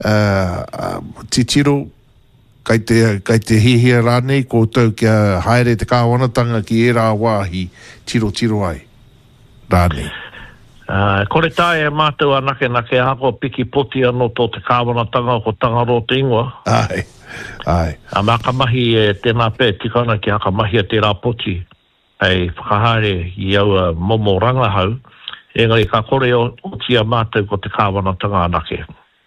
titiro, kai te hihia rānei, koutou kia haere te kāwanatanga ki e rā wāhi, tiro ai, rānei. Kore tae e mātou anake ako piki poti anō tō te kāwanatanga o ko tangaro te ingoa. Ai. A mā ka mahi e tēnā pē tikana ki haka mahi a te rā poti. Hei whakahare i au momo rangahau. Engari ka kore o tia mātou ko te kāwanatanga anake.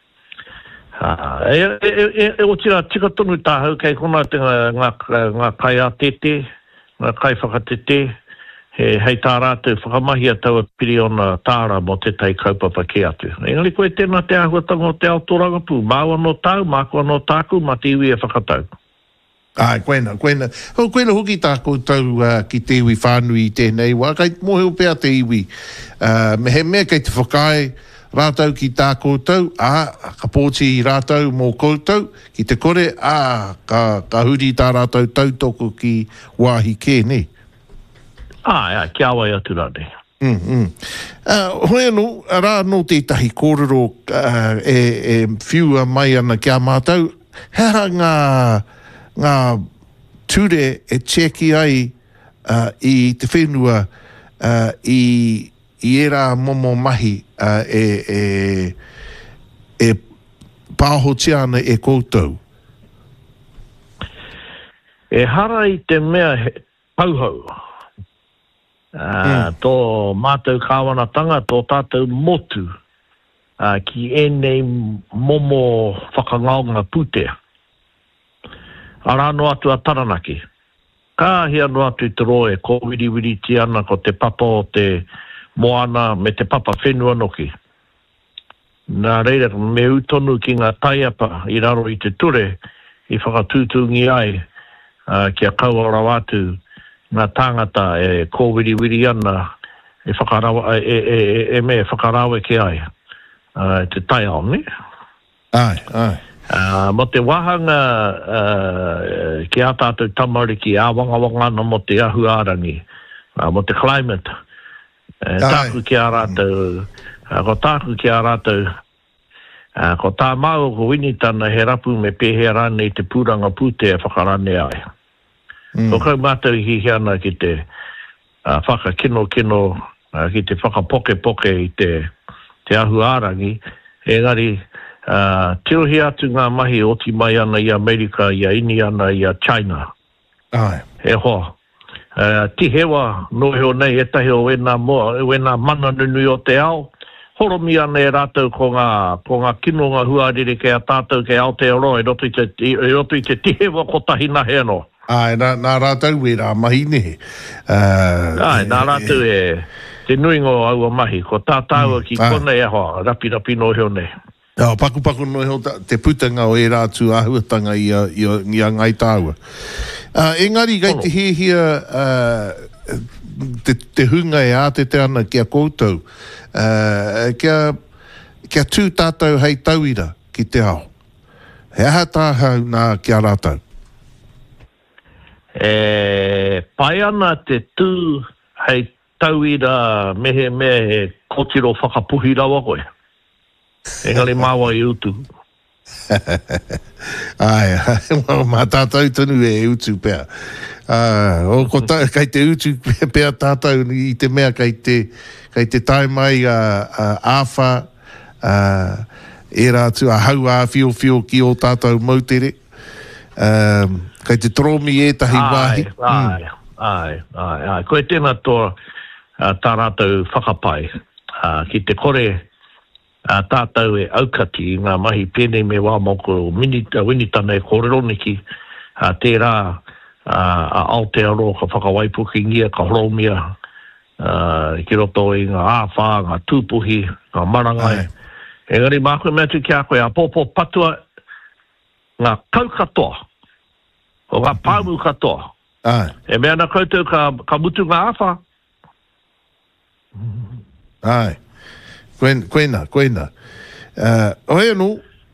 O tira tika tonu tāhau kei kona te ngā kai a tete, ngā kai whakatete. Hei tā rātou whakamahi a taua piri ona tāra mo te tai kaupapa ke atu. Engari koe tēnā te ahuatanga o te autorangapū. Māua no tau, mākua no tāku, mā te iwi e whakatau. Ai, koena. Koena hoki tākou tau ki te iwi whānui i tēnei wā. Kai moheo pēr te iwi. Me he mea kei te whakai rātou ki tākou tau. Ka pōti i rātou mō koutou. Ki te kore, ka huri tā rātou tautoko ki wāhi kē, ne? Kia wai atu rāne. Hoi anō, rā no tētahi kōrero e whiua mai ana kia mātou. Hea ngā ture e cheki ai i te whenua i e rā momo mahi e pāhotiana e koutou. E hara i te mea pauhau. Tō mātou kāwanatanga, tō tātou motu ki enei momo whakangaunga putea. Ara no atu a Taranaki. Ka hea no atu i te roe, ko wiri ti ana ko te papa o te moana me te papa whenua noki. Nā reira, me utonu ki ngā taiapa i raro i te ture, i whakatūtungi ai kia kauara watu ngā tāngata e kōwiri ana e whakarawa, me whakarawe ke ai te tai ao, ne? Ai. Mo te wahanga ki a tātou tamariki a wangawanga ana mo te ahu ārangi, mo te climate. Tāku ki a rātou, ko tāku ki a rātou, ko tā māo ko winitana he rapu me pēhea rāne i te pūranga pūtea whakarane ai. Ko kau mātou hi hiana ki te whakakino, ki te whakapoke i te ahu ārangi. Engari, tirohi atu ngā mahi oti mai ana i Amerika, i a Iniana, i a China. E hoa. Tihewa no heo nei etahi o wena mana nunui o te ao. Horomi ana e rātou ko ngā kino ngā huarere ke a tātou ke Aotearoa e roto i te tihewa ko tahina he anō. Ai, nā rātou e rā mahi ne. Nā rātou e te nuingo aua mahi, ko tātāua ki kone e hoa, rapi no heo ne. Paku no heo te putanga o e rātu ahuatanga i a ngai tāua. Engari, gai te hihia te hunga e ātete ana kia koutou, kia tū tātou hei tauira ki te ao. He aha tāhau nā kia rātou? Pai ana te tū hei tauira mehe kotiro whakapuhi rawa koe. Engari māua i utu. Ai, mā tātou tonu e utu pēr. Kai te utu pēr tātou i te mea kai te tai mai āwha e rātu a hau a whio ki o tātou mautere. Kai te tromi e tahi wāhi. Ai. Koe tēnā tō tā rātou whakapai. Ki te kore tātou e aukati i ngā mahi pēnei me wā moko winitana e kōreroniki. Tērā Aotearoa ka whakawaipuki ngia ka horomia. Ki roto i ngā āwha, ngā tūpuhi, ngā marangai. Engari mākoi mea tu ki a koe a pōpō patua ngā kaukatoa. O ngā pāmu katoa. E mea na koutou ka mutu ngā awha. Ai. Koena. Hoi anō,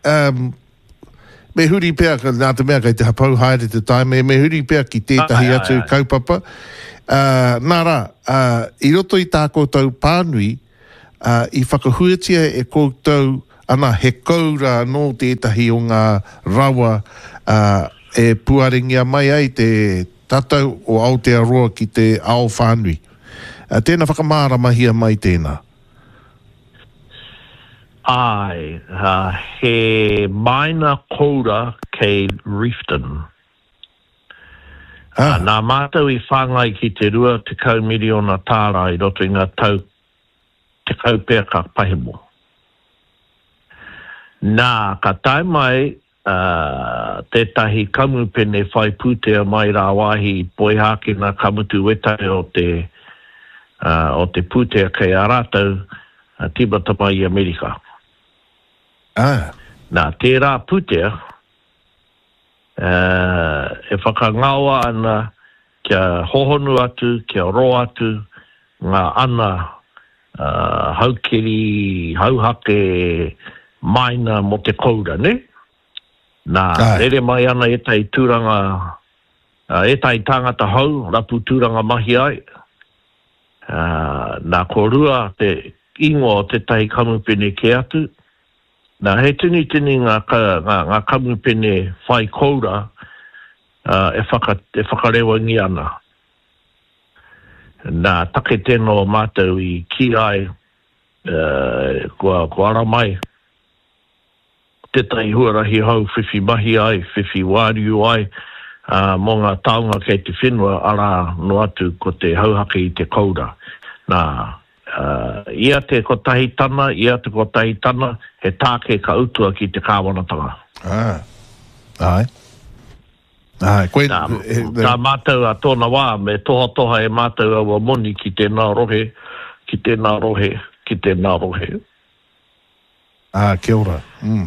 me huri pēr, nā te mea kai te hapau haere te tai, me huri pēr ki tētahi atu kaupapa. Nā rā, i roto i tā koutou pānui, i whakahuatia e koutou ana he kaura no tētahi o ngā rawa e puaringia mai ai te tatau o Aotearoa ki te ao whānui. Tēnā whakamāramahia mai tēnā. Ai, he maina koura kei Reefton. Nā mātou I whāngai ki te rua te kau miliona tāra I roto I ngā tau te kau pēr ka pahimo. Nā, ka tai mai tētahi kamupene whai pūtea mai rā wāhi poihāki nā kamutu wetai o te pūtea kei a rātou tibata mai I Amerika. Nā, tērā pūtea e whakangaua ana kia hohonu atu, kia ro atu, ngā ana haukiri, hauhake maina mo te koura, ne? Nā, rere mai ana e tai tūranga, e tai tangata hau, rapu tūranga mahi ai. Nā korua te ingo o te tai kamupene ke atu. Nā, he tini ngā kamupene whai koura e whakarewangi ana. Nā, take tēnō mātou I ki ai kua ara mai. Tētai huarahi hau whiwhi mahi ai, whiwhi wāriu ai, mō ngā taonga kei te whenua ara no atu ko te hauhake I te koura. Nā, ia te kotahi tana, he tāke ka utua ki te kāwanatanga. Ai. Tā mātou a tōna wā, me toha e mātou awa moni ki tēnā rohe. Kia ora.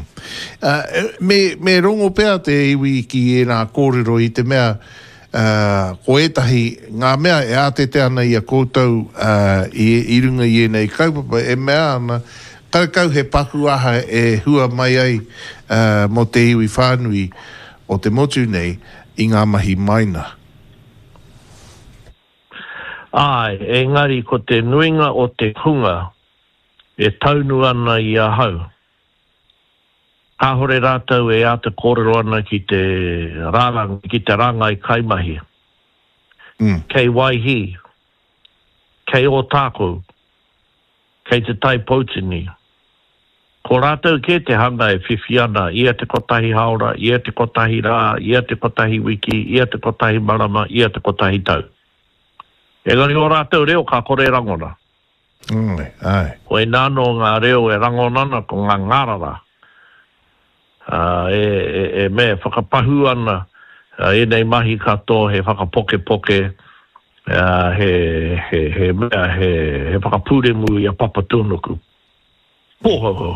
Me rongo pēr te iwi ki e nā kōrero I te mea ko etahi ngā mea e ātete ana I a koutou I runga I nei kaupapa e mea ana kaukau he paku aha e hua mai ai mo te iwi whānui o te motu nei I ngā mahi maina. Ai, engari ko te nuinga o te hunga e taunu ana I a hau. Kāhore rātou e āta kōrero ana ki te ranga I kaimahi. Kei waihi, kei o tākou, kei te tai pautini. Ko rātou ke te hanga e whiwhi ana, ia te kotahi haora, ia te kotahi rā, ia te kotahi wiki, ia te kotahi marama, ia te kotahi tau. Engari o rātou reo ka kore rangona. Ko e nāno ngā reo e rangonana ko ngā ngarara. E me whakapahu ana e nei mahi katoa he whakapoke he whakapūremu I a papatunuku. Pohoho.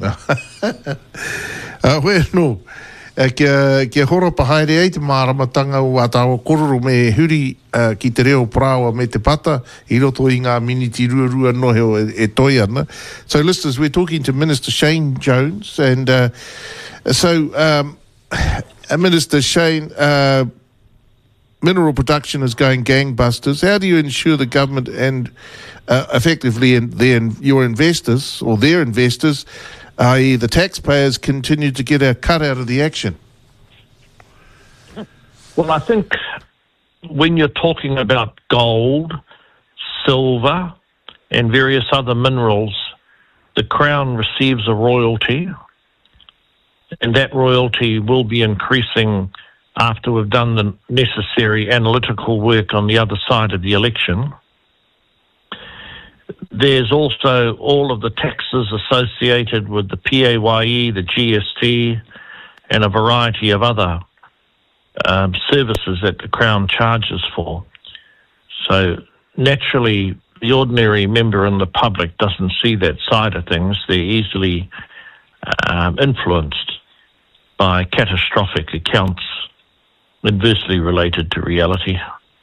Bueno, kia horopa haere ai te māramatanga o atawa kororo me huri ki te reo prawa me te pata I roto I ngā miniti rua nohe o e toi ana. So listeners, we're talking to Minister Shane Jones and Minister Shane, mineral production is going gangbusters. How do you ensure the government and effectively your investors or their investors, i.e. the taxpayers, continue to get a cut out of the action? Well, I think when you're talking about gold, silver, and various other minerals, the Crown receives a royalty, and that royalty will be increasing after we've done the necessary analytical work on the other side of the election. There's also all of the taxes associated with the PAYE, the GST, and a variety of other services that the Crown charges for. So naturally, the ordinary member and the public doesn't see that side of things. They're easily influenced by catastrophic accounts inversely related to reality.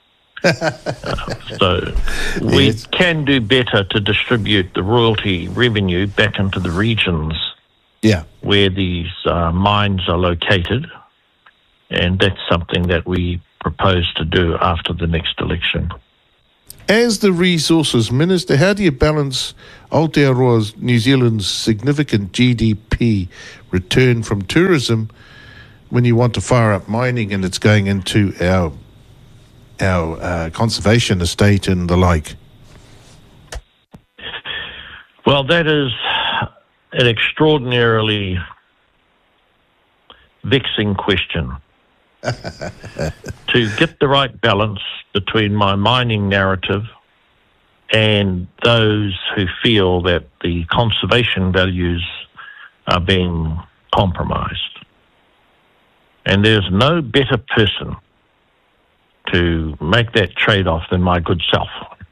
So we can do better to distribute the royalty revenue back into the regions where these mines are located, and that's something that we propose to do after the next election. As the resources minister, how do you balance Aotearoa New Zealand's significant GDP return from tourism when you want to fire up mining and it's going into our conservation estate and the like? Well, that is an extraordinarily vexing question. To get the right balance between my mining narrative and those who feel that the conservation values are being compromised. And there's no better person to make that trade-off than my good self.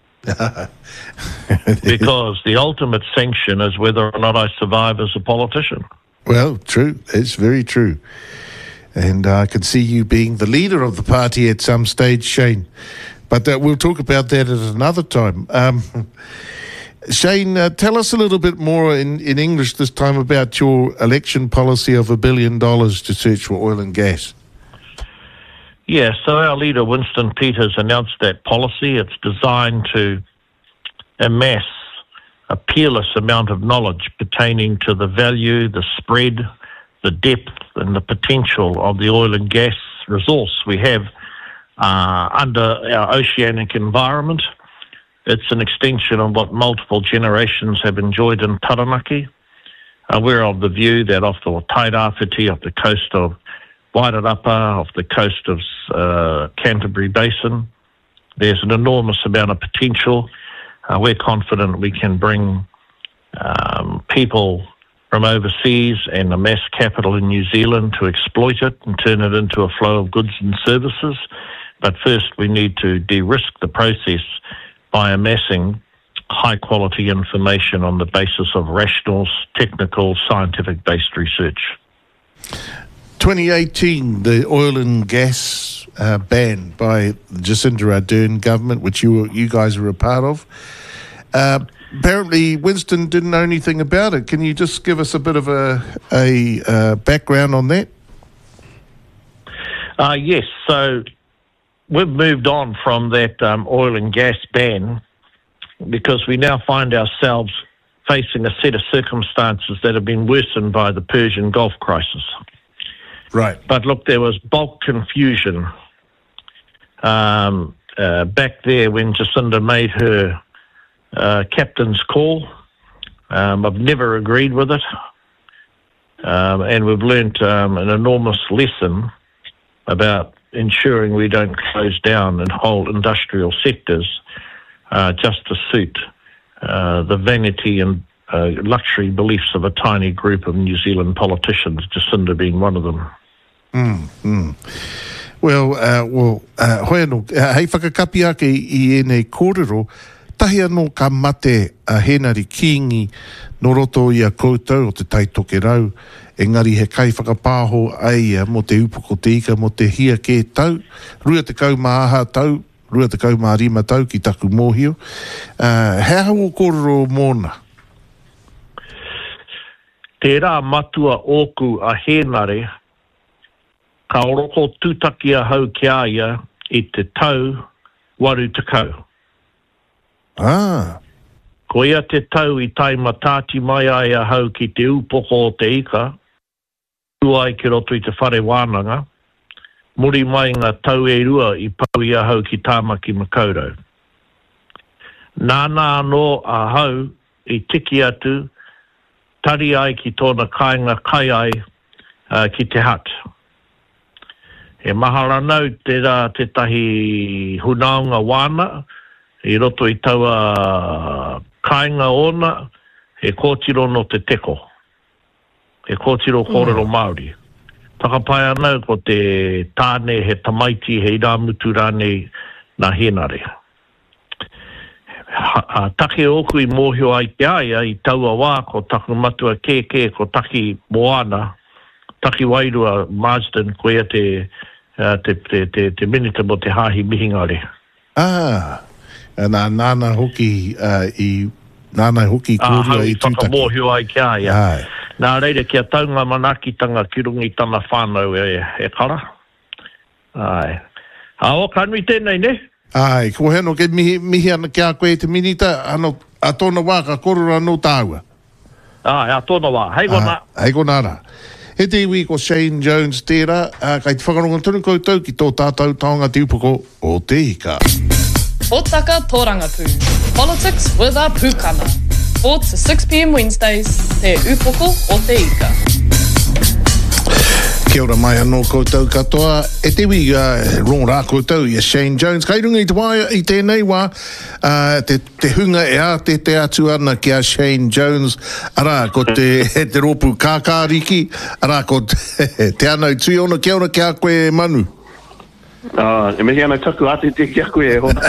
Because the ultimate sanction is whether or not I survive as a politician. Well, true. It's very true. And I can see you being the leader of the party at some stage, Shane. But we'll talk about that at another time. Shane, tell us a little bit more in English this time about your election policy of $1 billion to search for oil and gas. Yeah, so our leader, Winston Peters, announced that policy. It's designed to amass a peerless amount of knowledge pertaining to the value, the spread, the depth and the potential of the oil and gas resource we have under our oceanic environment. It's an extension of what multiple generations have enjoyed in Taranaki. We're of the view that off the Tairāwhiti, off the coast of Wairarapa, off the coast of Canterbury Basin, there's an enormous amount of potential. We're confident we can bring people from overseas and amass capital in New Zealand to exploit it and turn it into a flow of goods and services. But first we need to de-risk the process by amassing high-quality information on the basis of rational, technical, scientific-based research. 2018, the oil and gas ban by the Jacinda Ardern government, which you guys were a part of. Apparently, Winston didn't know anything about it. Can you just give us a bit of a background on that? Yes, so we've moved on from that oil and gas ban because we now find ourselves facing a set of circumstances that have been worsened by the Persian Gulf crisis. Right. But look, there was bulk confusion back there when Jacinda made her captain's call. I've never agreed with it. And we've learnt an enormous lesson about ensuring we don't close down in whole industrial sectors just to suit the vanity and luxury beliefs of a tiny group of New Zealand politicians, Jacinda being one of them. Well, hoi anō, hei whakakapi ake I ēnei kōrero, tahi anō ka mate a henari kingi no roto I a koutou o te taitoke rau, engari he kai whakapāho ai mo te upoko te ika, mo te hia ke tau, rua te kaumāha tau, rua te kaumārima tau ki taku mōhio. Hea hau o kōrero mōna? Te rā matua oku a henare, ka oroko tūtaki a hau ki aia I te tau waru tekau. Ko ia te tau I tai matāti mai ai a hau ki te upoko o te ika, tuai ki roto I te whare wānanga, muri mai ngā tau e rua I pau I a hau ki tāmaki makaurau. Nāna anō a hau I tiki atu, tari ai ki tōna kāinga kai ai ki te hat. E mahara nau te rā te tahi hunaunga wāna, I roto I taua kāinga ona, he kōtiro no te teko. He kōtiro kōrero Māori. Takapai anau ko te tāne he tamaiti he iramutu rāne nā henare. Take oku I mōhio ai te aia I taua wā ko taku matua kēkē ko taki Moana, taki wairua Marsden ko ia te minita mo te hāhi mihingare. Nā nāna hoki nāna hoki kōrua I tūtaki. Whakamōhio ai ki aia. Nā reira kia taunga manakitanga ki rungi tana whānau e kara. Ai. Hao, kanui tēnei ne? Ai, ko heno ke mihi ana kia koe te minita, ano a tōna wā ka korora no tāua. A tōna wā, hei kona. Hei kona ara. He te iwi ko Shane Jones tērā, kai te whakaronga tunu koutou ki tō tātou taonga te upoko o te ika. Hōtaka Tōrangapū. Politics with a pūkana. 4 to 6 p.m. Wednesdays, te upoko o te ika. Kia ora mai anō koutou katoa. E te wi rongo rā koutou i a Shane Jones. Kai runga i te waia i tēnei wā. Te hunga e a te atu ana ki a Shane Jones. Ara, ko te ropu kākāriki. Ara, ko te anau tui ona. Kia ora kia koe manu. E mehi ana taku ate te kia koe e hona.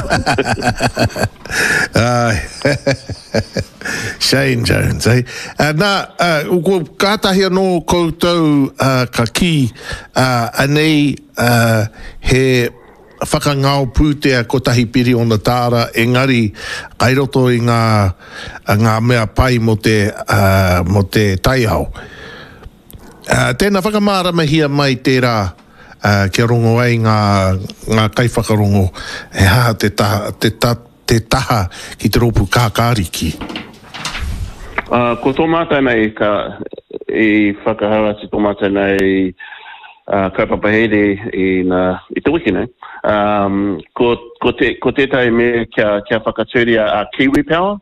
Shane Jones, eh? Nā, ko kātahi anō koutou ka ki anei he whakangao pūtea ko tahi piri o na tāra, engari kai roto i ngā mea pai mo te taiao. Tēnā whakamaramahia mai tērā kia rongo ai ngā kaiwhakarongo e ha te taha ki te ropu kākāriki. Ko tō mātai nei i whakahara si tō mātai nei kaupapa i te wiki nei. Ko tētai me kia whakaturia a Kiwi Power.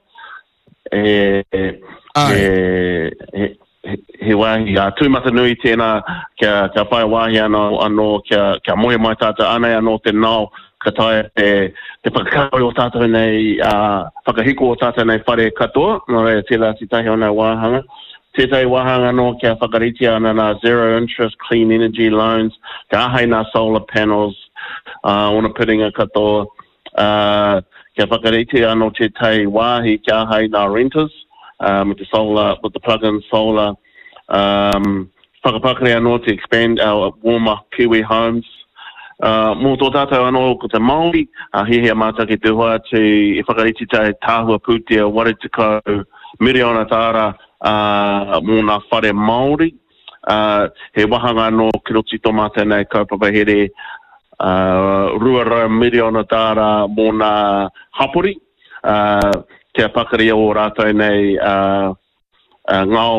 He wahi, tūmata nui tēnā kia whae wahi anō kia mohe mai tātou anei anō te nao ka tae te whakakaoi o tātou nei, whakahiko o tātou nei whare katoa, nō rea tēlā si tahi o nei wāhanga. Tētai wāhanga anō kia whakariti ana nā zero interest clean energy loans, kia ahai nā solar panels, ona piringa katoa, kia whakariti anō tētai wāhi kia ahai nā renters, with the plug-in solar, whakapakare anō to expand our warmer Kiwi homes. Mō tō tātou anō ko te Māori, hihia māta ki te hoa te i whakariti tai tāhua pūtea Waritiko Miriona tāra mō nā whare Māori. He wahanga anō ki roti tō mātai nei kaupapa here Ruara Miriona tāra mō nā hapori. Kia pakari o rātou nei ngau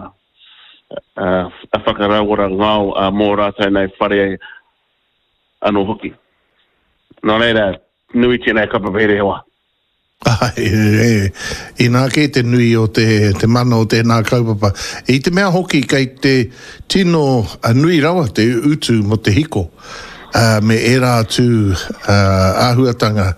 whakarawara ngau mō rātou nei whare anō hoki. Nō reira, nui tēnei kapapere hoa. I nā ke te nui o te mana o tēnā kaupapa. I te mea hoki kei te tino nui rawa, te utu mo te hiko, me e rā tū āhuatanga.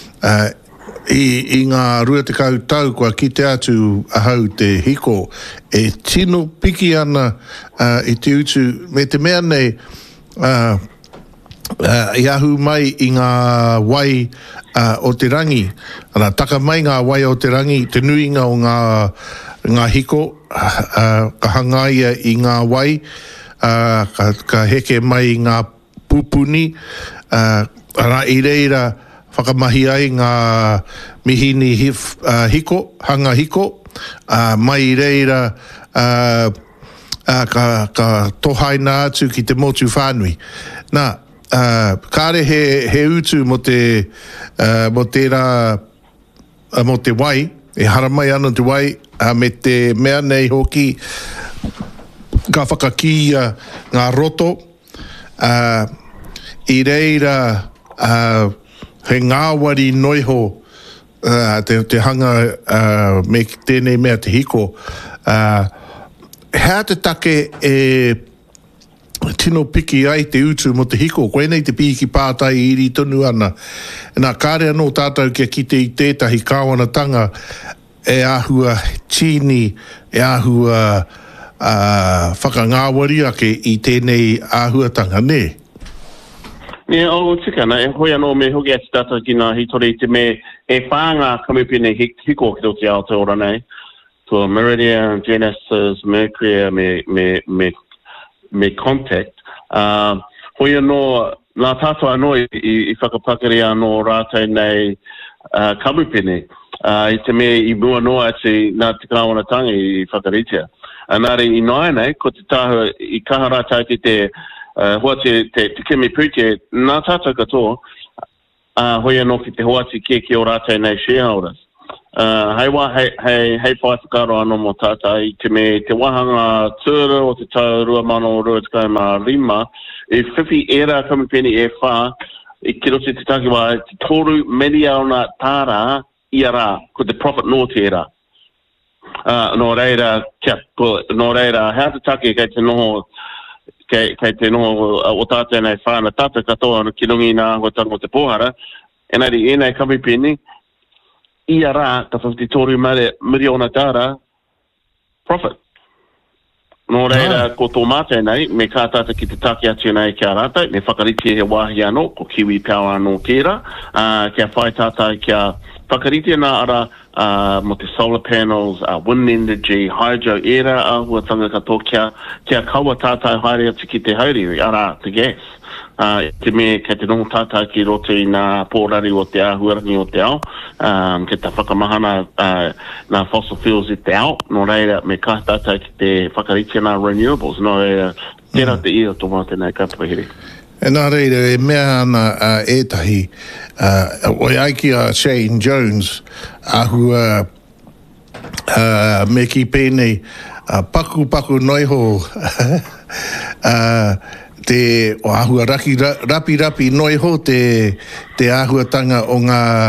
I ngā ruatekau tau kua ki te atu ahau te hiko e tino piki ana i te utu me te mea nei i ahu mai i ngā wai o te rangi ana taka mai ngā wai o te rangi te nuinga o ngā hiko ka hangaia i ngā wai ka heke mai ngā pupuni ara i reira whakamahi ai ngā mihini hiko, hanga hiko, mai reira ka tohaina atu ki te motu whānui. Nā, kāre he utu mo tērā, mo te wai, e haramai ana te wai, me te mea nei hoki, ka whakakia ngā roto, i reira, he ngāwari noiho te hanga me tēnei mea te hiko. Hea te take e tino piki ai te utu mo te hiko, koe nei te piki pātai i iri tonu ana. Nā kāre anō tātou kia kite i tētahi kāwanatanga e ahua tini, e ahua whakangāwari ake i tēnei āhuatanga ne. O tikana, e hoi anō me hoki ati tata ki ngā hitori te me e whānga kamupine hiko ki te Aotearoa nei. To Meridian, Genesis, Mercury, me Contact. Hoi anō, nā tātou anō i whakapakari anō rātou nei kamupine. I te me i mua noa ati nā te kāwanatanga i whakaritia. Nāre i noa nei, ko te tāhua i kaharātai te hoa te kimi pūte, nā tātou katoa, hoi anō ki te hoati ki o rātai nei shareholders. Hei whaiwhakaro anō mō tātai, te me te wahanga tūra o te tau 2025, e whiwhi era kamupeni e whā, e kiro te takiwa, te toru media o nā tāra i ara, ko te profit no te era. Nō reira, hea te take kei te noho, kei te noho o tātai nei whāna tātai katoa ki rungi nā huatanga o te pōhara, enari enei kamupeni, i ara, ka whawhiti miliona tāra, profit. Nō reira, ko tō mātai nei, me kātata ki te take atu nei kia rātai, me whakariti he wāhi anō, ko Kiwi Power anō tērā, kia whai tātai kia whakariti nā ara, mo te solar panels, wind energy, hydro era, huatanga katoa kia kaua tātai haere atu ki te haere, ara te gas. Te me kei te noho tātai ki roto i nā pōrari o te ahuarangi o te ao, ke ta whakamahana nā fossil fuels i te ao, no reira me kā tātai ki te whakariti nā renewables, no reira tērā te ia tō mā tēnei kapahiri. E nā reira, e mea ana ētahi, oi aiki a Shane Jones, ahua me ki pēnei paku noiho, te o ahua rapi noiho te ahuatanga o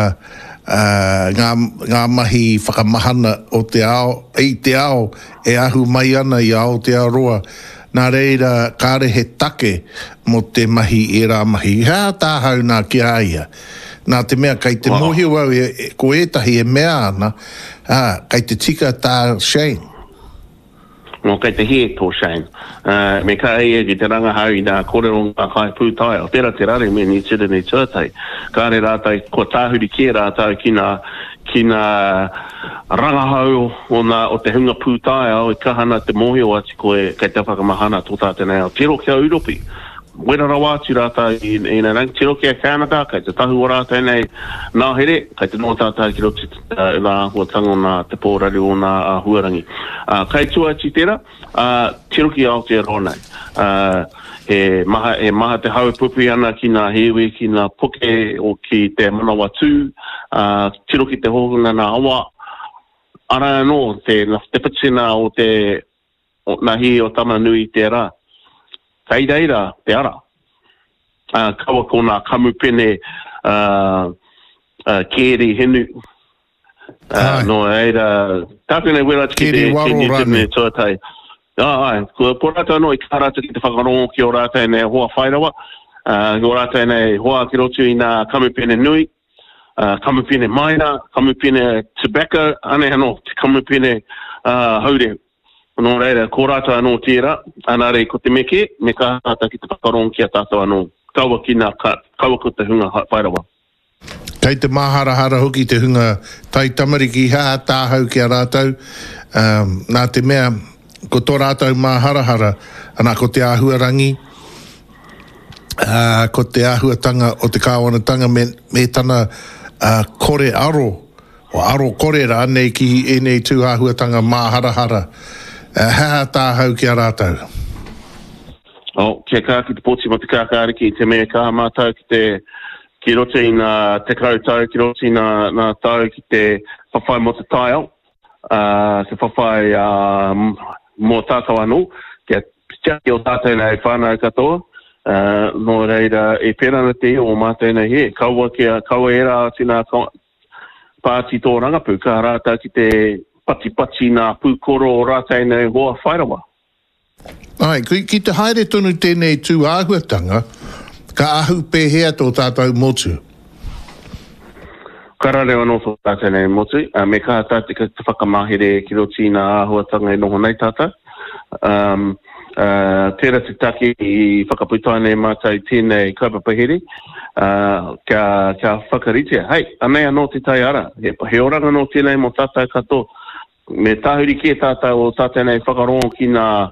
ngā mahi whakamahana o te ao, te ao e ahu mai ana i Aotearoa. Nā reira kāre he take mo te mahi e rā mahi. Hea tāhau nā ki aia. Nā te mea, kei te mohi wau ko etahi e mea ana, kei te tika tā Shane. No, kei te hie tō Shane. Me ka e ki te rangahau i nā kōrero ngā kai pūtai. O tērā te rare me ni tira ni tūtai. Kāre rātai, ko tāhuri ki rātai ki nā rangahau o te hunga pūtai au i kahana te mohi o ati koe kei te whakamahana tō tātenei au. Tiro kia Uropi. Wera rawāti rātai i nā rang, tiro kia Canada, kei te tahu o rātai nei nā here, kei te no tātai ki roti nā huatanga o nā te pōrari o nā huarangi. Kei tua ti tērā, tiro ki Aotearoa nei. He maha te haue pupi ana ki nā hewe, ki nā puke o ki te manawa tū, tiro ki te hōhuna nā awa, ara anō, te patina o te nā hi o Tamanui tērā. Kei reira, te ara. Kaua ko nā kamupene kēri henu. No reira, tāpene wera ki te tēne tuatai. Ko rātou no i kārata ki te whakarongo ki o rātou nei hoa whairawa. Ki o rātou nei hoa ki rotu i nā kamupene nui. Kamupene maina, kamupene tobacco, ane hano, te kamupene haure. No reira, ko rātou anō tērā, anare ko te meke, me ka hata ki te whakarongo ki a tātou anō. Kaua ki nā, kaua ko te hunga whairawa. Kei te māharahara hoki te hunga tai tamariki haa tāhau ki a rātou. Nā te mea, ko tō rātou māharahara, anā ko te āhuarangi, ko te āhuatanga o te kāwanatanga me tana kore aro, o aro kore rā nei ki enei tū āhuatanga māharahara. Hea tāhau ki a rātou? Kia kā ki te pōti mo te kākāriki, te mea kā mātau ki rote i nā te kautau, ki rote i nā tau ki te whawhai mo te taiao, te whawhai mō tātou anō, kia tiaki o tātou nei whānau katoa, no reira e pērana te o mātou nei he, kaua era tina pāti tō rangapu, kā rātou ki te pati nā pūkoro o rātai nei hoa whairawa. Ai, ki te haere tonu tēnei tū āhuatanga, ka ahu pēhea tō tātou motu? Karare anō tō tātou nei motu, me kā tātou te whakamahere ki roti nā āhuatanga e noho nei tātou. Tērā te take i whakaputai nei mātai tēnei kaupapahiri, kia whakaritia. Hei, anei anō te tai ara, he oranga anō tēnei mo tātou katoa. Me tāhuri ki e tātou o tātou nei whakarongo ki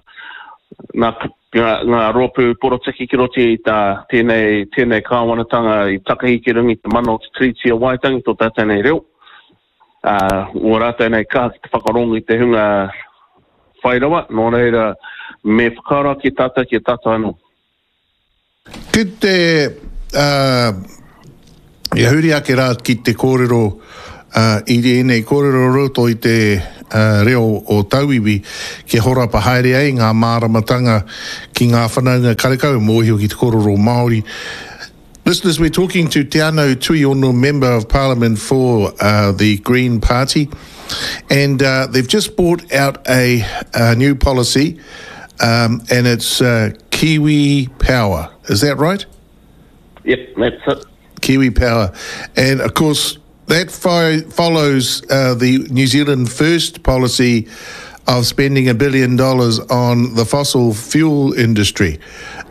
ngā ropu poroteki ki roti i tēnei kāwanatanga i takahi ki rungi te mana o te triti a waitangi tō tātou nei reo. O rātou nei kā ki te whakarongo i te hunga whairawa, no reira me whakara ki tātou anō. Ki te Ia huri ake rā ki te kōrero i ēnei kōrero roto i te reo o tauiwi ke horapa haere ai ngā māramatanga ki ngā whanaunga karekau mōhio ki te kōrero Māori. Listeners, we're talking to Te Anau Tuiono, Member of Parliament for the Green Party, and they've just brought out a new policy, and it's Kiwi Power. Is that right? Yep, that's it. Kiwi Power. And, of course, that follows the New Zealand First policy of spending $1 billion on the fossil fuel industry.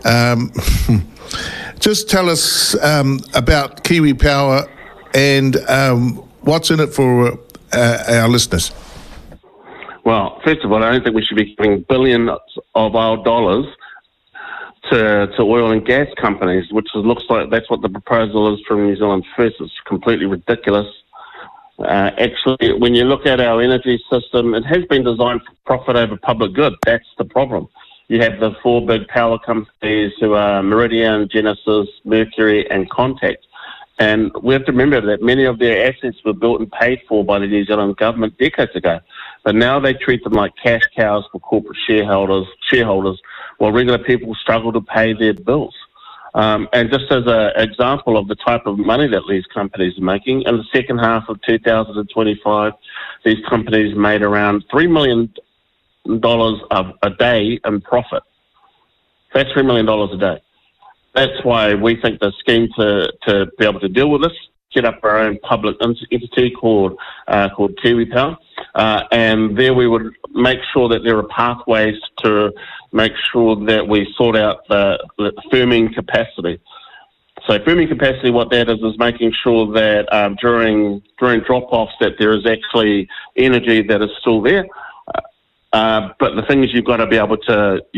Just tell us about Kiwi Power and what's in it for our listeners. Well, first of all, I don't think we should be giving billions of our dollars to oil and gas companies, which looks like that's what the proposal is from New Zealand First. It's completely ridiculous. Actually, when you look at our energy system, it has been designed for profit over public good. That's the problem. You have the four big power companies who are Meridian, Genesis, Mercury, and Contact. And we have to remember that many of their assets were built and paid for by the New Zealand government decades ago. But now they treat them like cash cows for corporate shareholders, while regular people struggle to pay their bills. And just as an example of the type of money that these companies are making, in the second half of 2025, these companies made around $3 million a day in profit. That's $3 million a day. That's why we think the scheme to be able to deal with this, set up our own public entity called Kiwi Power, and there we would make sure that there are pathways to make sure that we sort out the firming capacity. So firming capacity, what that is making sure that during drop-offs that there is actually energy that is still there. But the thing is, you've got to be able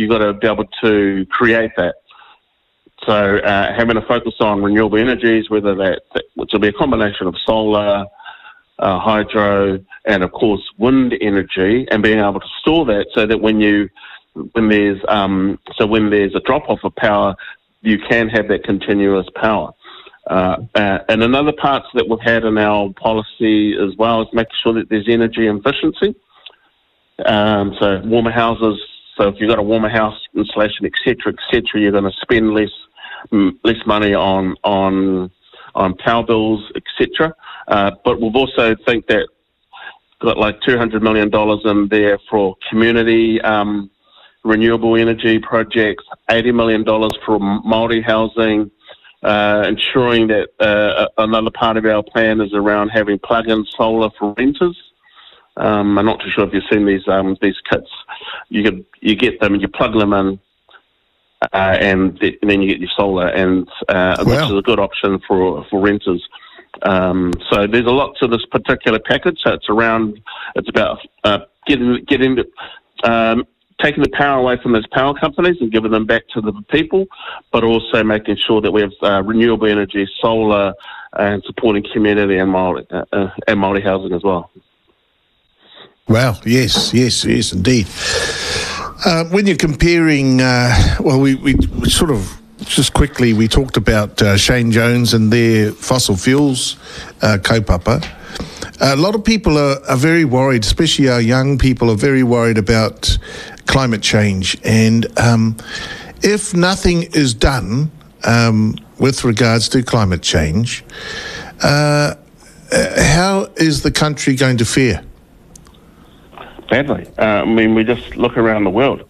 to create that. So having a focus on renewable energies, whether which will be a combination of solar, hydro, and of course wind energy, and being able to store that so that when there's a drop off of power, you can have that continuous power. And another part that we've had in our policy as well is making sure that there's energy efficiency. So warmer houses. So if you've got a warmer house installation, etc., you're going to spend less money on power bills, etc. But we've also think that got like $200 million in there for community renewable energy projects, $80 million for Māori housing, ensuring that another part of our plan is around having plug-in solar for renters. I'm not too sure if you've seen these kits. You get them and you plug them in, and then you get your solar, and which is a good option for renters. So there's a lot to this particular package. So it's about taking the power away from those power companies and giving them back to the people, but also making sure that we have renewable energy, solar, and supporting community and Māori housing as well. Wow, yes, indeed. When you're comparing, we sort of, just quickly, we talked about Shane Jones and their fossil fuels kaupapa. A lot of people are very worried, especially our young people are very worried about climate change. And if nothing is done with regards to climate change, how is the country going to fare? Badly. I mean, we just look around the world.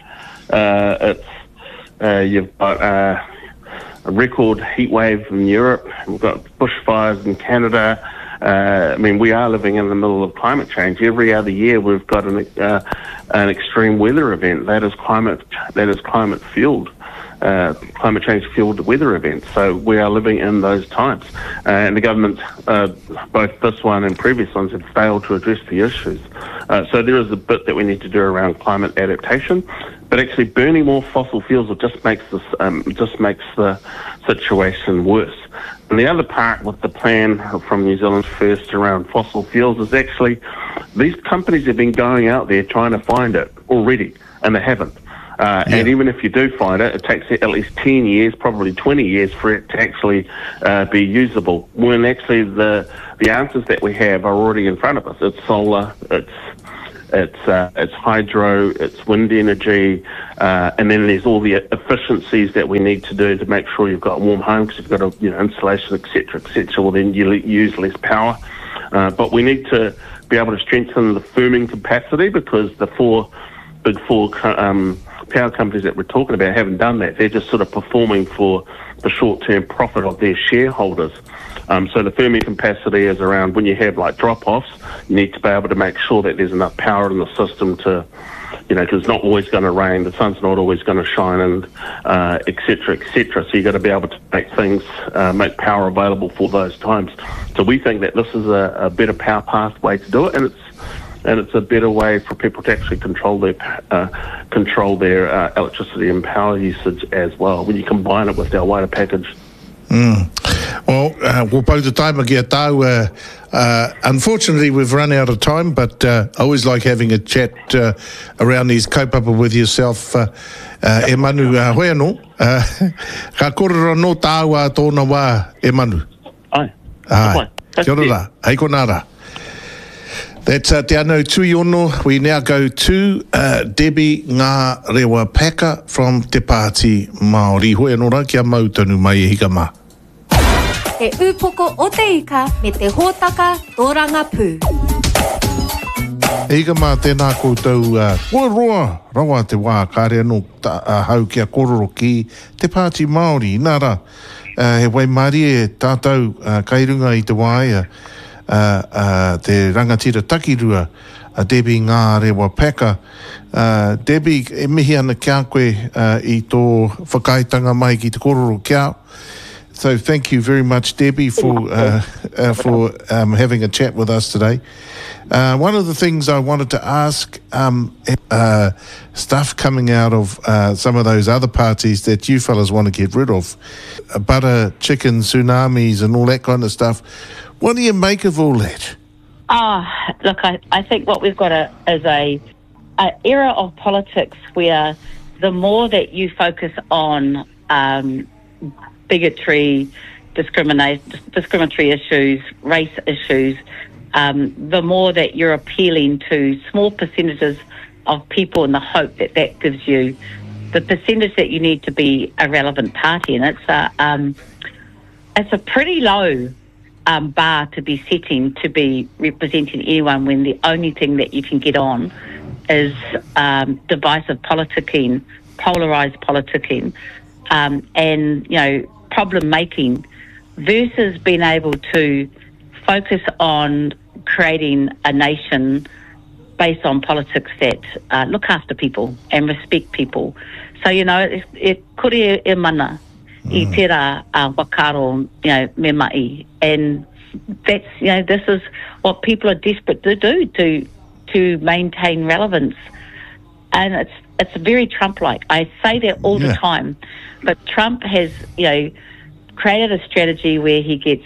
You've got a record heat wave in Europe. We've got bushfires in Canada. I mean, we are living in the middle of climate change. Every other year, we've got an extreme weather event that is climate fueled. Climate change fueled weather events. So we are living in those times. And the government, both this one and previous ones, have failed to address the issues. So there is a bit that we need to do around climate adaptation. But actually burning more fossil fuels just makes the situation worse. And the other part with the plan from New Zealand First around fossil fuels is actually these companies have been going out there trying to find it already, and they haven't. And even if you do find it, it takes at least 10 years, probably 20 years for it to actually be usable, when actually the answers that we have are already in front of us. It's solar, it's hydro, it's wind energy, and then there's all the efficiencies that we need to do to make sure you've got a warm home, because you've got a installation, etc., etc. Well, then you use less power. But we need to be able to strengthen the firming capacity, because the big four power companies that we're talking about haven't done that. They're just sort of performing for the short-term profit of their shareholders. So the firming capacity is around when you have like drop-offs, you need to be able to make sure that there's enough power in the system to, because it's not always going to rain, the sun's not always going to shine, and et cetera, et cetera. So you've got to be able to make power available for those times. So we think that this is a better power pathway to do it, and it's a better way for people to actually control their electricity and power usage as well, when you combine it with our wider package. Well, we'll pau te taima ki a tau. Unfortunately, we've run out of time, but I always like having a chat around these kaupapa with yourself. E manu, hoi anō. Ka korora no tāu a tōna wā, e manu. Ai. Kia ora rā. Hei kona rā. That's Te Anau Tui Ono. We now go to Debbie Ngā Rewa Paka from Te Pāti Māori. Hoi anō rā, kia mau tonu mai e hika mā. Te upoko o te ika me te hōtaka tōranga pū. E hika mā tēnā koutou roa rawa te wā kāre anō hau kia kororo ki Te Pāti Māori. Nā rā, he wai mari e tātou kairunga i te wāia. Te rangatira takirua, Debbie Ngā Rewa Paka. Debbie, e mihi ana kia koe i tō whakaitanga mai ki te kororo kia. So thank you very much, Debbie, for having a chat with us today. One of the things I wanted to ask, stuff coming out of some of those other parties that you fellas want to get rid of, butter, chicken, tsunamis and all that kind of stuff. What do you make of all that? Look, I think what we've got is a era of politics where the more that you focus on bigotry, discriminatory issues, race issues, the more that you're appealing to small percentages of people in the hope that that gives you the percentage that you need to be a relevant party. And it's a pretty low bar to be setting to be representing anyone, when the only thing that you can get on is divisive politicking, polarised politicking, and problem making, versus being able to focus on creating a nation based on politics that look after people and respect people. So e kore e mana I tērā wakaro, me mai, and that's this is what people are desperate to do to maintain relevance, and it's very Trump-like. I say that all the time, but Trump has created a strategy where he gets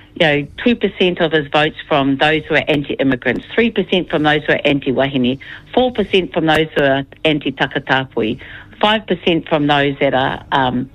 2% of his votes from those who are anti-immigrants, 3% from those who are anti-wahine, 4% from those who are anti-takatapui, 5% from those that are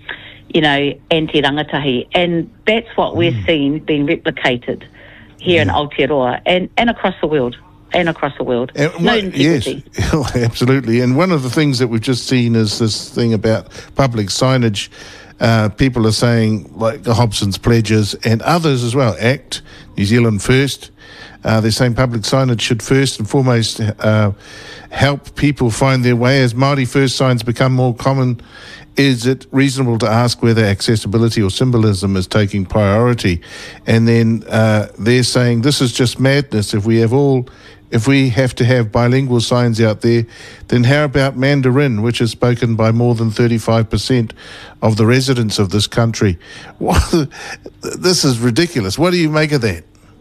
anti-rangatahi, and that's what we're seeing being replicated here in Aotearoa and across the world. And yes, absolutely. And one of the things that we've just seen is this thing about public signage. People are saying, like the Hobson's Pledges and others as well, ACT, New Zealand First. They're saying public signage should first and foremost help people find their way. As Māori First signs become more common, is it reasonable to ask whether accessibility or symbolism is taking priority? And then they're saying this is just madness. If we have to have bilingual signs out there, then how about Mandarin, which is spoken by more than 35% of the residents of this country? This is ridiculous. What do you make of that?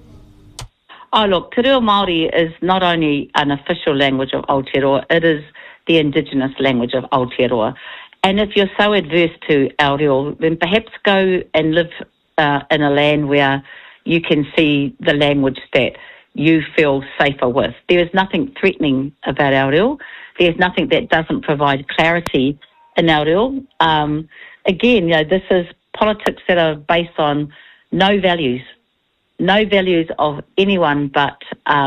Oh, look, Te Reo Māori is not only an official language of Aotearoa, it is the indigenous language of Aotearoa. And if you're so adverse to our reo, then perhaps go and live in a land where you can see the language that you feel safer with. There is nothing threatening about our reo. There's nothing that doesn't provide clarity in our reo. Again, this is politics that are based on no values of anyone but,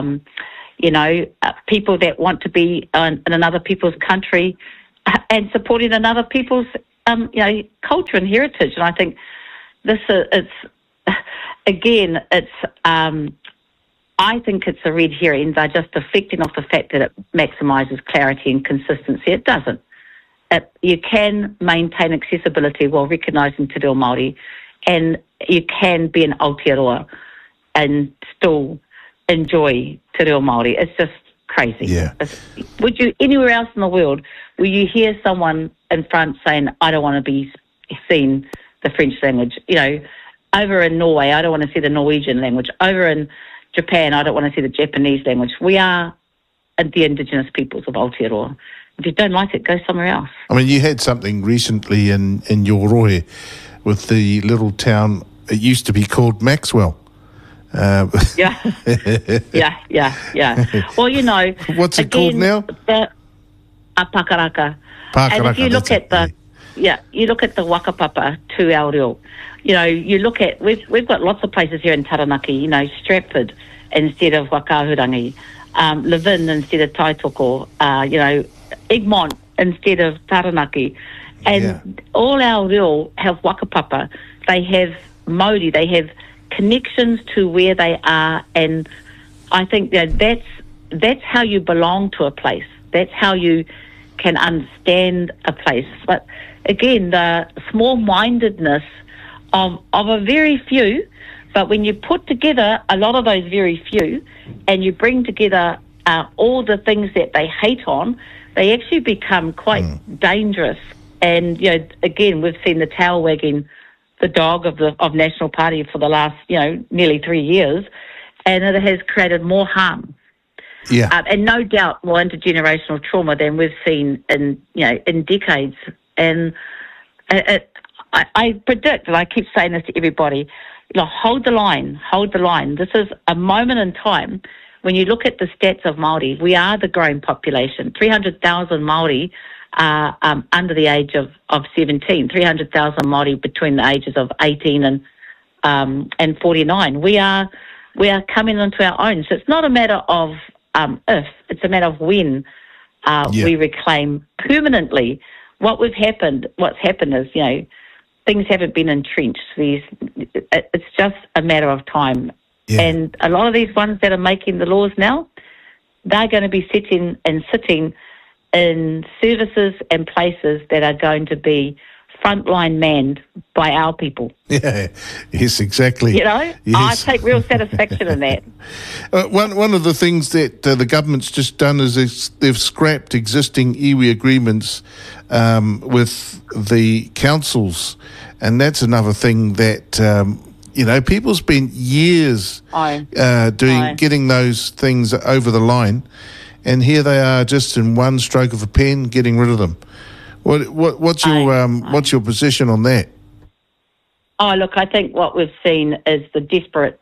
people that want to be in another people's country and supporting another people's, culture and heritage. And I think this is, I think it's a red herring. They're just deflecting off the fact that it maximises clarity and consistency. It doesn't. You can maintain accessibility while recognising Te Reo Māori, and you can be an Aotearoa and still enjoy Te Reo Māori. It's just crazy. Yeah. Would you, anywhere else in the world, will you hear someone in France saying, I don't want to be seen the French language? Over in Norway, I don't want to see the Norwegian language. Over in Japan, I don't want to see the Japanese language. We are the indigenous peoples of Aotearoa. If you don't like it, go somewhere else. I mean, you had something recently in your rohe with the little town. It used to be called Maxwell. Yeah. Well, what's it called now? Pakaraka. And if you look at you look at the Wakapapa to our reo. You look at, we've got lots of places here in Taranaki, Stratford instead of Wakahurangi, Levin instead of Taitoko, Egmont instead of Taranaki. And all our reo have Wakapapa. They have Māori, they have connections to where they are, and I think that's how you belong to a place. That's how you can understand a place. But again, the small-mindedness of a very few, but when you put together a lot of those very few and you bring together all the things that they hate on, they actually become quite dangerous. And again, we've seen the tail wagging the dog of National Party for the last nearly 3 years, and it has created more harm. Yeah, and no doubt more intergenerational trauma than we've seen in decades. And I predict, and I keep saying this to everybody, hold the line. This is a moment in time. When you look at the stats of Māori, we are the growing population. 300,000 Māori are under the age of 17. 300,000 Māori between the ages of 18 and 49. We are coming into our own. So it's not a matter of if, it's a matter of when we reclaim permanently. What's happened is, things haven't been entrenched. It's just a matter of time. Yeah. And a lot of these ones that are making the laws now, they're going to be sitting in services and places that are going to be frontline manned by our people. Yeah, yes, exactly. Yes. I take real satisfaction in that. One of the things that the government's just done is they've scrapped existing iwi agreements with the councils, and that's another thing that people spent years getting those things over the line, and here they are, just in one stroke of a pen, getting rid of them. What's your position on that? Oh, look, I think what we've seen is the desperate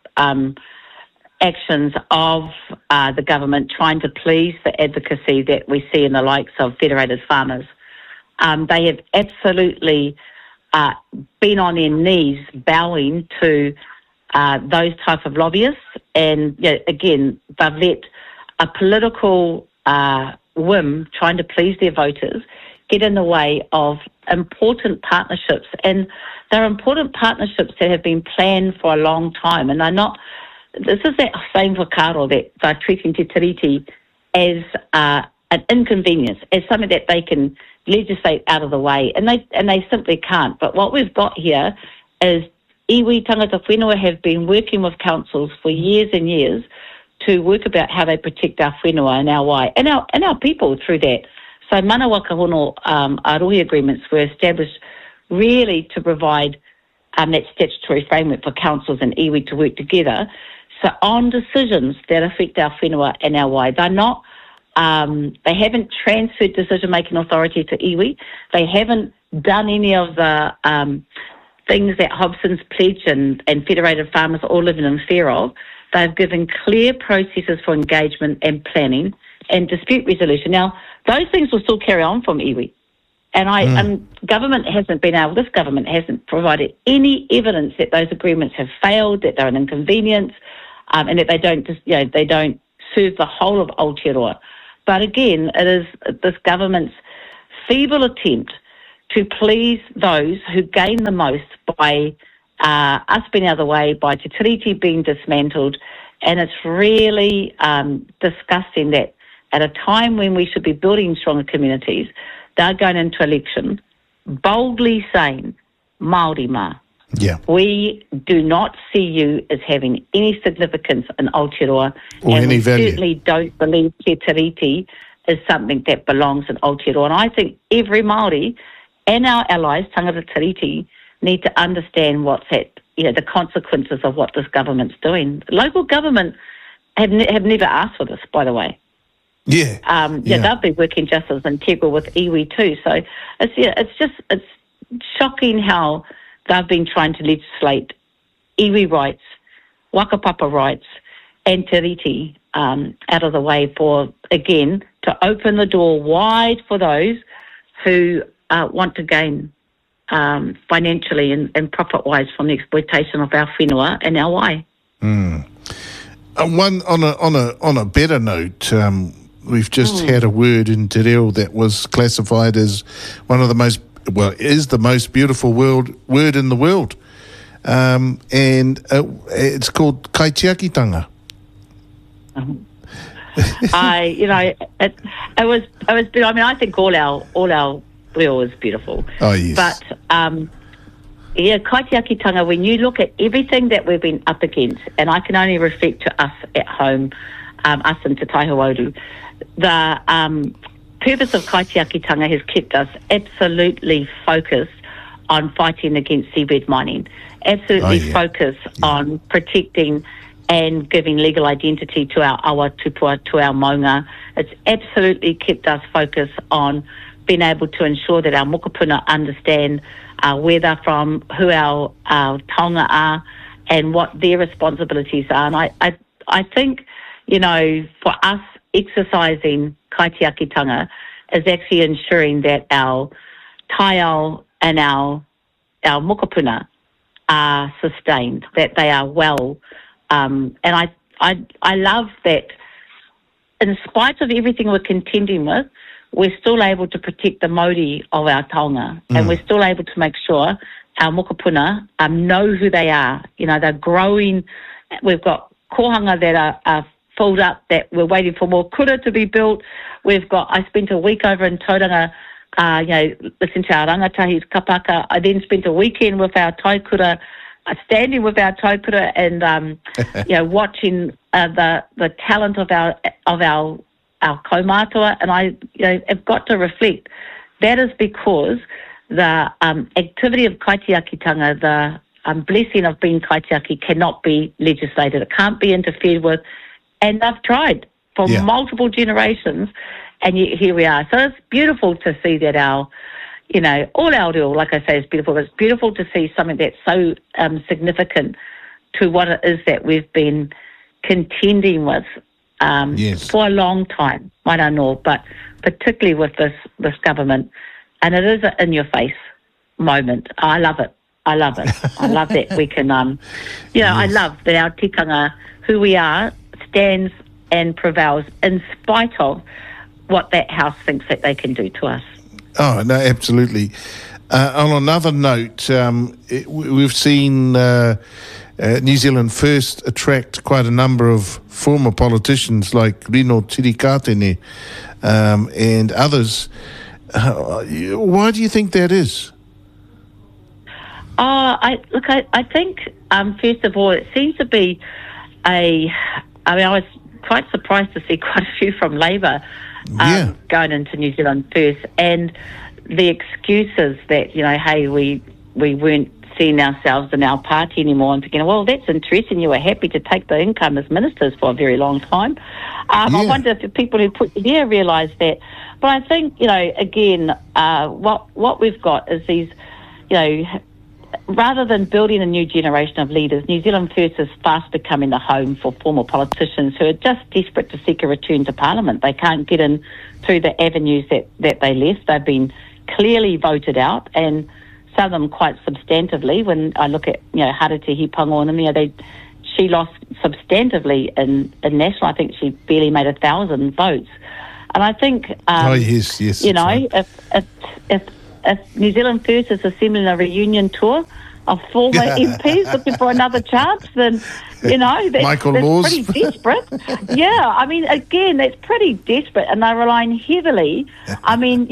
actions of the government trying to please the advocacy that we see in the likes of Federated Farmers. They have absolutely been on their knees bowing to those type of lobbyists, and again, they've let a political whim trying to please their voters get in the way of important partnerships. And they're important partnerships that have been planned for a long time. And they're not, this is that same whakaaro that they're treating Te Tiriti as an inconvenience, as something that they can legislate out of the way. And they simply can't. But what we've got here is iwi tangata whenua have been working with councils for years and years to work about how they protect our whenua and our wai and our people through that. So Manawa Kahono Arohi agreements were established really to provide that statutory framework for councils and iwi to work together. So on decisions that affect our whenua and our wai, they're not, they haven't transferred decision-making authority to iwi. They haven't done any of the things that Hobson's Pledge and Federated Farmers are all living in fear of. They've given clear processes for engagement and planning and dispute resolution. Now, those things will still carry on from iwi. And this government hasn't provided any evidence that those agreements have failed, that they're an inconvenience, and that they don't serve the whole of Aotearoa. But again, it is this government's feeble attempt to please those who gain the most by us being out of the way, by Te Tiriti being dismantled, and it's really disgusting that at a time when we should be building stronger communities, they're going into election boldly saying, Māori mā. Yeah. We do not see you as having any significance in Aotearoa, or and any we value. certainly don't believe Te Tiriti is something that belongs in Aotearoa. And I think every Māori and our allies, Tangata Tiriti, need to understand the consequences of what this government's doing. Local government have never asked for this, by the way. Yeah. They've been working just as integral with iwi too. So it's shocking how they've been trying to legislate iwi rights, whakapapa rights, and tiriti out of the way for, again, to open the door wide for those who want to gain financially and profit-wise from the exploitation of our whenua and our wai. One on a better note, we've just had a word in Te Reo that was classified as one of the most, is the most beautiful word in the world, and it's called kaitiakitanga. It was. I mean, I think all our reo is beautiful. Oh yes. But kaitiakitanga. When you look at everything that we've been up against, and I can only reflect to us at home, us in Te Taihawauru, the purpose of kaitiakitanga has kept us absolutely focused on fighting against seabed mining, absolutely focused on protecting and giving legal identity to our awa tupua, to our maunga. It's absolutely kept us focused on being able to ensure that our mokopuna understand where they're from, who our taonga are, and what their responsibilities are. And I think, for us, exercising kaitiakitanga is actually ensuring that our taiao and our mokopuna are sustained, that they are well. And I love that in spite of everything we're contending with, we're still able to protect the mauri of our taonga, and we're still able to make sure our mokopuna know who they are. They're growing. We've got kohanga that are filled up, that we're waiting for more kura to be built. I spent a week over in Tauranga, listening to our rangatahi's kapaka. I then spent a weekend with our taikura, standing with our taikura and, watching the talent of our kaumātua. And I have got to reflect. That is because the activity of kaitiakitanga, the blessing of being kaitiaki, cannot be legislated. It can't be interfered with. And they've tried for multiple generations, and yet here we are. So it's beautiful to see that all our reo, like I say, is beautiful. But it's beautiful to see something that's so significant to what it is that we've been contending with for a long time, might I know, but particularly with this government. And it is an in-your-face moment. I love it. I love that we can, I love that our tikanga, who we are, stands and prevails in spite of what that house thinks that they can do to us. Oh, no, absolutely. On another note, we've seen New Zealand First attract quite a number of former politicians like Rino Tirikatene and others. Why do you think that is? I think, first of all, it seems to be I was quite surprised to see quite a few from Labour going into New Zealand First, and the excuses that, hey, we weren't seeing ourselves in our party anymore, and thinking, well, that's interesting, you were happy to take the income as ministers for a very long time. I wonder if the people who put you there realise that. But I think, again, what we've got is these, rather than building a new generation of leaders, New Zealand First is fast becoming the home for former politicians who are just desperate to seek a return to Parliament. They can't get in through the avenues that they left. They've been clearly voted out, and some of them quite substantively. When I look at, Harete Hipangonam, she lost substantively in national. I think she barely made 1,000 votes. And I think, yes, right. if New Zealand First is assembling a reunion tour of former MPs looking for another chance, then, that's pretty desperate. Yeah, I mean, again, that's pretty desperate, and they're relying heavily. I mean,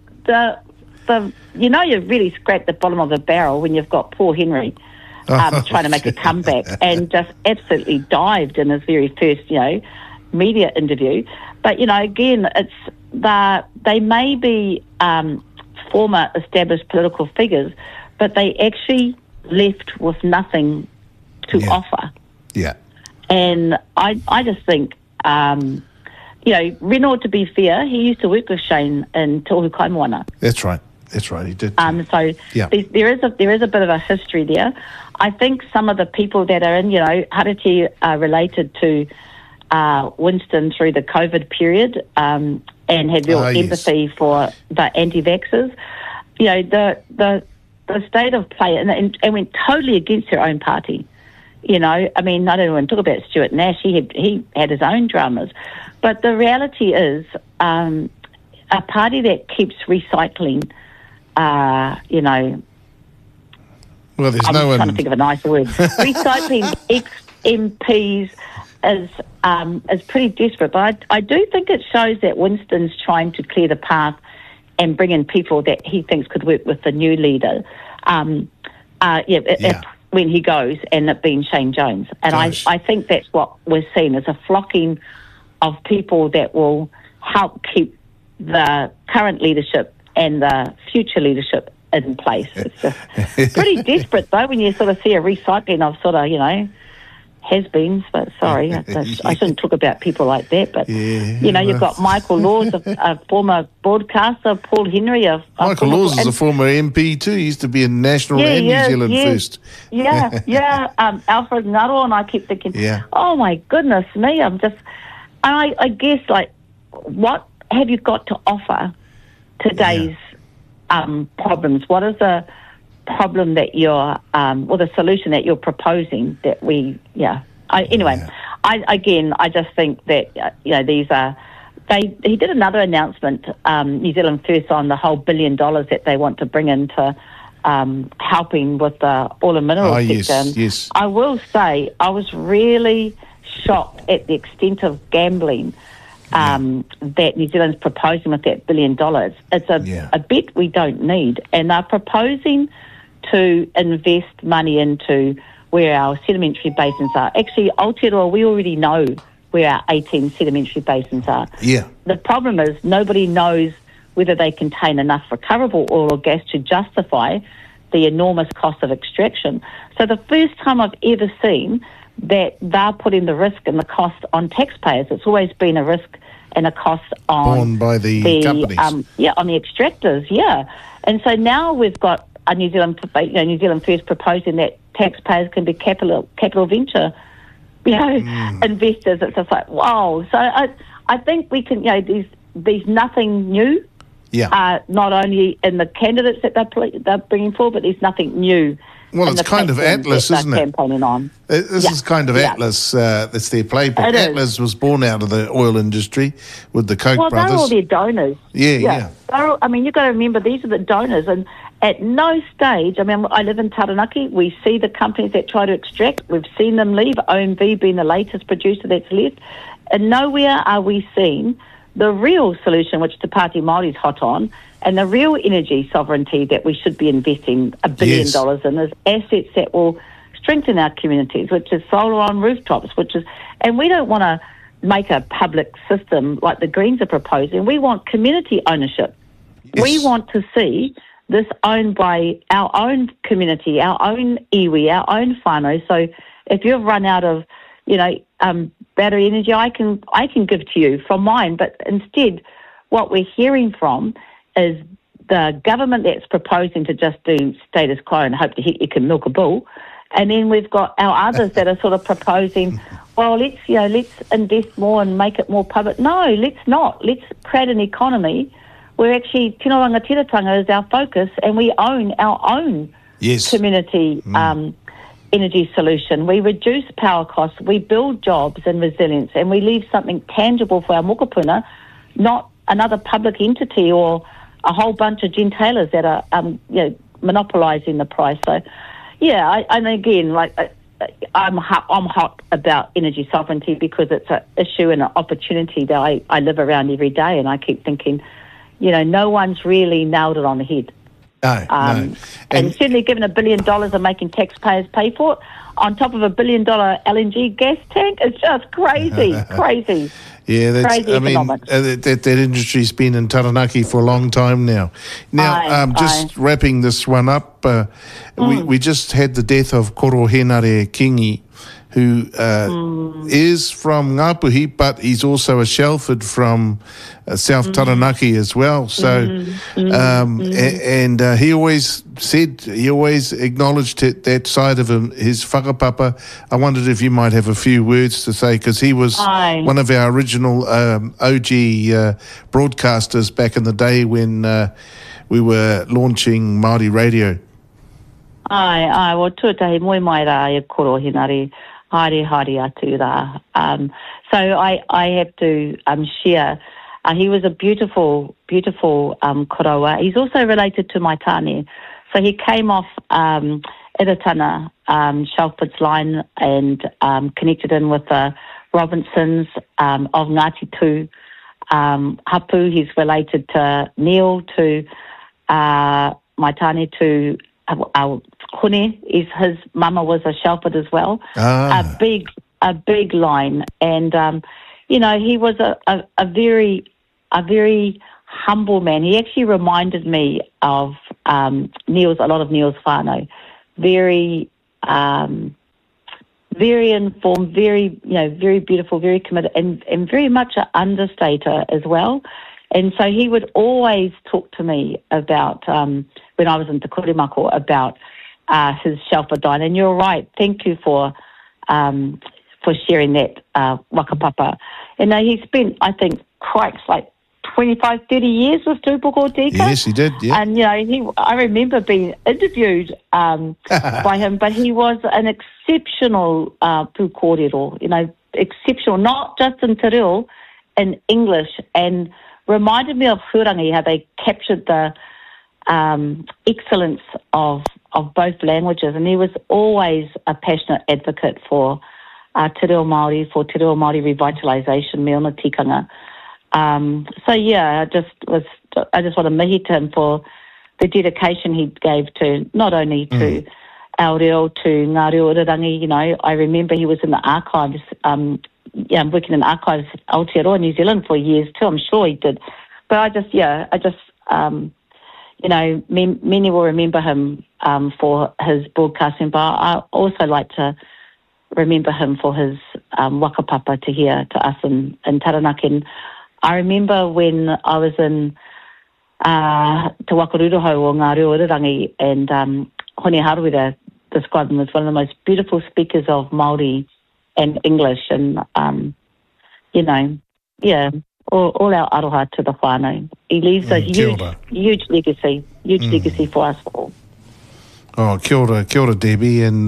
you've really scraped the bottom of the barrel when you've got Paul Henry trying to make a comeback and just absolutely dived in his very first, media interview. But, again, they may be former established political figures, but they actually left with nothing to offer. Yeah. And I just think, Renaud, to be fair, he used to work with Shane in Tohu Kaimoana. That's right, he did. There is a bit of a history there. I think some of the people that are in, Harete are related to Winston through the COVID period and had real empathy for the anti-vaxxers. The state of play and went totally against their own party. I mean, I don't want to talk about Stuart Nash. He had his own dramas. But the reality is a party that keeps recycling, Well, there's I'm trying to think of a nice word. Recycling ex-MPs is pretty desperate. But I do think it shows that Winston's trying to clear the path and bring in people that he thinks could work with the new leader. When he goes, and it being Shane Jones. And I think that's what we're seeing, is a flocking of people that will help keep the current leadership and the future leadership in place. It's just pretty desperate, though, when you sort of see a recycling of sort of, has-beens. But sorry, I shouldn't talk about people like that. But, you've got Michael Laws, a former broadcaster, Paul Henry. Michael Laws is a former MP too. He used to be in National and New Zealand First. Alfred Ngaro, and I keep thinking, oh my goodness me, I guess, what have you got to offer today's problems? What is the problem that you're, or the solution that you're proposing that we, I just think that, these are, he did another announcement, New Zealand First, on the whole $1 billion that they want to bring into helping with the oil and mineral sector. Yes. I will say I was really shocked at the extent of gambling that New Zealand's proposing with that $1 billion. It's a bet we don't need, and they're proposing to invest money into where our sedimentary basins are. Actually, Aotearoa, we already know where our 18 sedimentary basins are. Yeah. The problem is nobody knows whether they contain enough recoverable oil or gas to justify the enormous cost of extraction. So the first time I've ever seen that they're putting the risk and the cost on taxpayers. It's always been a risk and a cost on borne by the companies. On the extractors, And so now we've got a New Zealand First proposing that taxpayers can be capital venture, investors. It's just like, wow. So I think we can, there's nothing new. Not only in the candidates that they're bringing forward, but there's nothing new. Well, it's kind of Atlas, isn't it? Campaigning on. This is kind of Atlas. That's their playbook. Atlas was born out of the oil industry with the Koch brothers. They're all their donors. Yeah. You've got to remember, these are the donors. And at no stage, I live in Taranaki, we see the companies that try to extract. We've seen them leave, OMV being the latest producer that's left. And nowhere are we seeing the real solution, which Te Pāti Māori's hot on, and the real energy sovereignty that we should be investing $1 billion in, is assets that will strengthen our communities, which is solar on rooftops, and we don't want to make a public system like the Greens are proposing. We want community ownership. Yes. We want to see this owned by our own community, our own iwi, our own whānau. So if you've run out of, battery energy, I can give to you from mine. But instead, what we're hearing from is the government that's proposing to just do status quo and hope that you can milk a bull. And then we've got our others that are sort of proposing, well, let's invest more and make it more public. No, let's not. Let's create an economy where actually Tino Rangatiratanga is our focus and we own our own community energy solution. We reduce power costs, we build jobs and resilience, and we leave something tangible for our mokopuna, not another public entity or a whole bunch of gentailers that are monopolising the price. So, and again, I'm hot about energy sovereignty because it's an issue and an opportunity that I live around every day, and I keep thinking, no one's really nailed it on the head. No. And certainly given $1 billion and making taxpayers pay for it, on top of $1 billion LNG gas tank, it's just crazy, crazy. Yeah, that industry's been in Taranaki for a long time now. Now, wrapping this one up, we just had the death of Koro Henare Kingi, who is from Ngāpuhi, but he's also a Shelford from South Taranaki as well. So, and he always acknowledged that side of him, his whakapapa. I wondered if you might have a few words to say, because he was one of our original OG broadcasters back in the day when we were launching Māori radio. Well, tuatahi moi mai rā e Koro Henare. Haere atu rā. So I have to share. He was a beautiful, beautiful koroa. He's also related to my tāne. So he came off Iratana, Shelford's line, and connected in with the Robinsons of Ngāti Tū. Hapu, he's related to Neil, to my tāne, to Hune, his mama was a Shelford as well. A big line, and he was a very humble man. He actually reminded me of a lot of Neil's whānau. Very informed, very beautiful, very committed, and very much an understater as well. And so he would always talk to me about when I was in Te Korimako about his Shelford dine. And you're right. Thank you for sharing that wakapapa. And he spent, I think, like 25, 30 years with Tupoko Tika. Yes, he did, yeah. And, I remember being interviewed by him, but he was an exceptional pūkōrero, exceptional, not just in te reo, in English, and reminded me of Hurangi, how they captured the excellence of both languages, and he was always a passionate advocate for te reo Māori, for te reo Māori revitalisation, me ona tikanga. I just want to mihi to him for the dedication he gave to not only to our reo, to ngā reo irarangi. I remember he was in the archives, working in the archives Aotearoa, New Zealand for years too. I'm sure he did. But many will remember him for his broadcasting, but I also like to remember him for his wakapapa to hear to us in Taranaki. And I remember when I was in Te Wakarurohau o Ngā Reo Irarangi, and Hone Haruira described him as one of the most beautiful speakers of Māori and English, and all our aroha to the whānau. He leaves a huge legacy for us all. Oh, kia ora, Debbie, and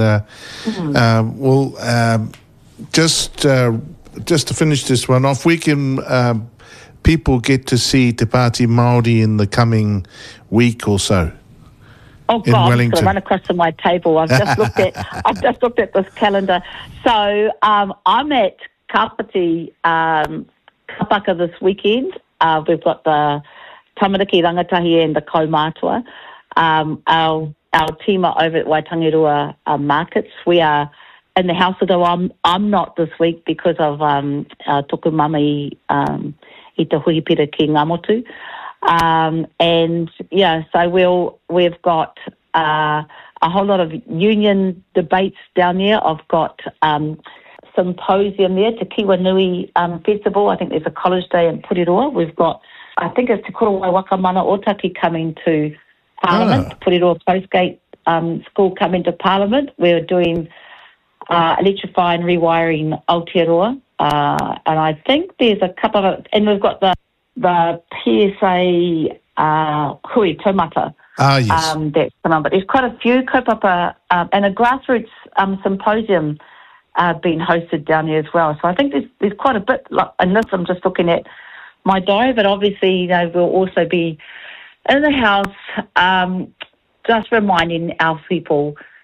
just to finish this one off, we can people get to see Te Pāti Māori in the coming week or so. Oh God, I'm going to run across to my table. I've just looked at this calendar. So I'm at Kapiti Kapaka this weekend. We've got the Tamariki Rangatahi and the Kaumātua. Our team are over at Waitangerua Markets. We are in the house, although I'm not this week because of Toku Mami I te Huipira ki Ngamotu. So we've got a whole lot of union debates down there. I've got symposium there, Te Kiwanui Festival. I think there's a college day in Puriroa. We've got I think it's Te Korowai Wakamana Otaki coming to Parliament, Puriroa Postgate School coming to Parliament. We're doing electrifying, rewiring Aotearoa. And I think there's a couple of, and we've got the PSA Hui Taumata. Yes. That's come on. But there's quite a few kaupapa and a grassroots symposium being hosted down there as well. So I think there's quite a bit, and this I'm just looking at my diary, but obviously, you know, we'll also be in the house just reminding our people